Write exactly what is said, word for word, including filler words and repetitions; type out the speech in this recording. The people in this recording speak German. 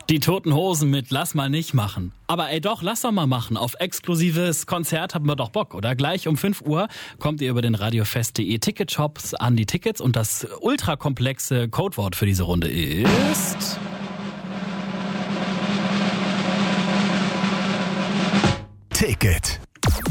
Die Toten Hosen mit Lass mal nicht machen. Aber ey doch, lass doch mal machen. Auf exklusives Konzert haben wir doch Bock, oder? Gleich um fünf Uhr kommt ihr über den radiofest punkt de Ticketshops an die Tickets und das ultrakomplexe Codewort für diese Runde ist...